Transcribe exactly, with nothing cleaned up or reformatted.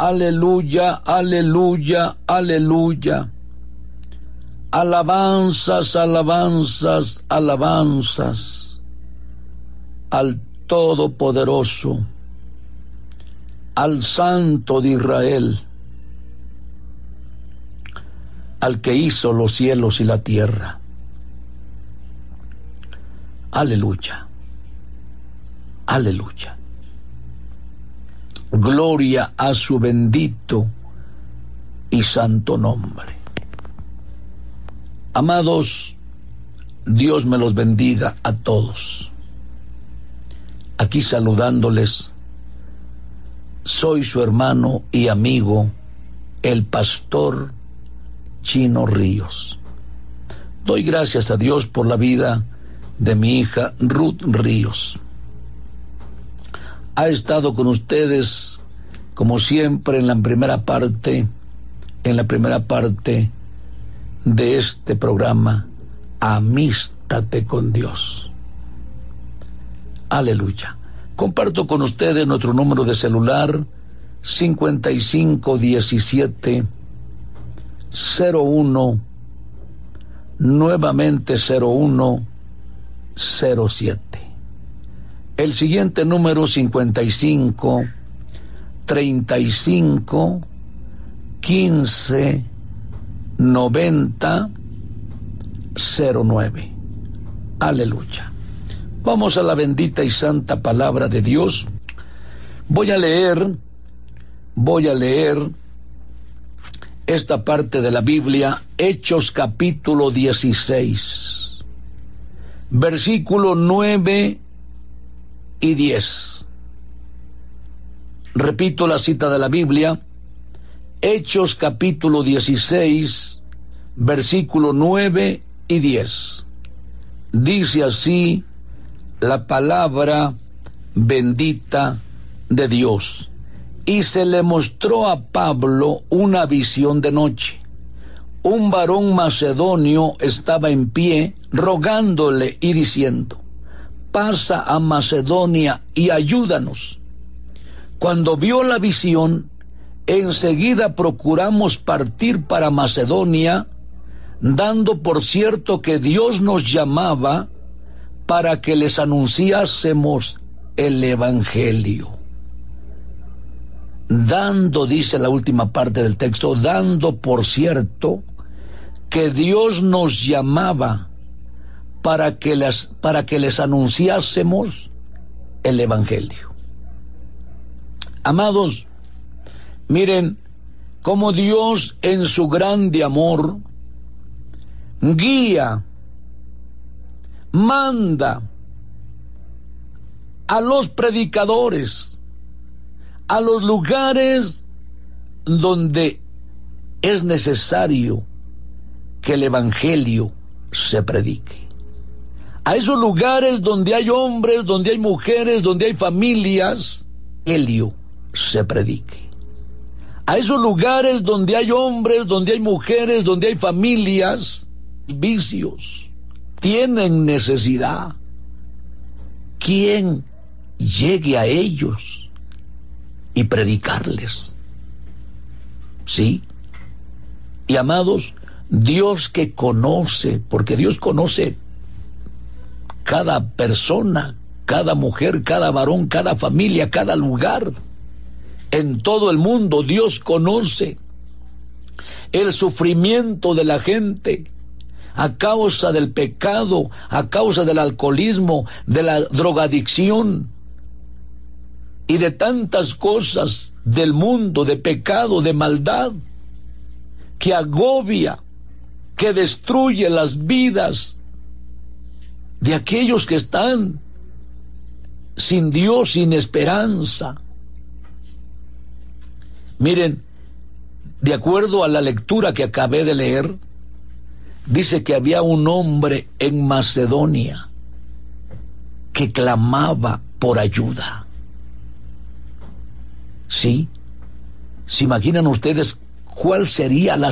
aleluya, aleluya, aleluya. Alabanzas, alabanzas, alabanzas al Todopoderoso, al Santo de Israel, al que hizo los cielos y la tierra. Aleluya, aleluya. Gloria a su bendito y santo nombre. Amados, Dios me los bendiga a todos. Aquí saludándoles, soy su hermano y amigo, el pastor Chino Ríos. Doy gracias a Dios por la vida de mi hija Ruth Ríos. Ha estado con ustedes, como siempre, en la primera parte, en la primera parte de este programa, Amístate con Dios. Aleluya. Comparto con ustedes nuestro número de celular, cincuenta y cinco diecisiete cero uno, nuevamente cero uno cero siete. El siguiente número, cincuenta y cinco treinta y cinco quince noventa cero nueve. Aleluya. Vamos a la bendita y santa palabra de Dios. Voy a leer, voy a leer esta parte de la Biblia, Hechos capítulo dieciséis, versículo nueve y diez. Repito la cita de la Biblia, Hechos capítulo dieciséis, versículo nueve y diez. Dice así la palabra bendita de Dios. Y se le mostró a Pablo una visión de noche. Un varón macedonio estaba en pie, rogándole y diciendo: pasa a Macedonia y ayúdanos. Cuando vio la visión, enseguida procuramos partir para Macedonia, dando por cierto que Dios nos llamaba para que les anunciásemos el Evangelio. Dando, dice la última parte del texto, dando por cierto que Dios nos llamaba para que les, para que les anunciásemos el Evangelio. Amados, miren cómo Dios en su grande amor guía, manda a los predicadores a los lugares donde es necesario que el Evangelio se predique. A esos lugares donde hay hombres, donde hay mujeres, donde hay familias, el Evangelio se predique. A esos lugares donde hay hombres, donde hay mujeres, donde hay familias, vicios, tienen necesidad. ¿Quién llegue a ellos y predicarles? ¿Sí? Y amados, Dios que conoce, porque Dios conoce cada persona, cada mujer, cada varón, cada familia, cada lugar. En todo el mundo Dios conoce el sufrimiento de la gente a causa del pecado, a causa del alcoholismo, de la drogadicción y de tantas cosas del mundo, de pecado, de maldad, que agobia, que destruye las vidas de aquellos que están sin Dios, sin esperanza. Miren, de acuerdo a la lectura que acabé de leer, dice que había un hombre en Macedonia que clamaba por ayuda. ¿Sí? ¿Se imaginan ustedes cuál sería la